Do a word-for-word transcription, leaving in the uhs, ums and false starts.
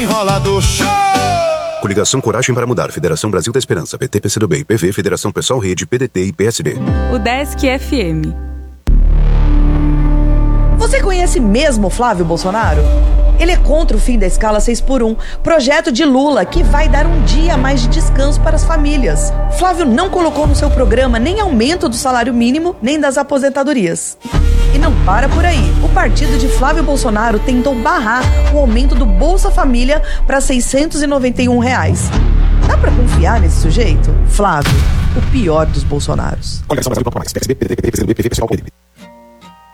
Enrolado show! Coligação Coragem para Mudar, Federação Brasil da Esperança, P T, P C do B, I P V, Federação Pessoal Rede, P D T e P S B. O Desk F M. Você conhece mesmo Flávio Bolsonaro? Ele é contra o fim da escala seis por um, projeto de Lula que vai dar um dia a mais de descanso para as famílias. Flávio não colocou no seu programa nem aumento do salário mínimo, nem das aposentadorias. E não para por aí. O partido de Flávio Bolsonaro tentou barrar o aumento do Bolsa Família para seiscentos e noventa e um reais. Dá pra confiar nesse sujeito? Flávio, o pior dos Bolsonaros. Coligação Brasil para Mais, P S B, P D T, P T, P C do B, P V, Pessoal, P D T.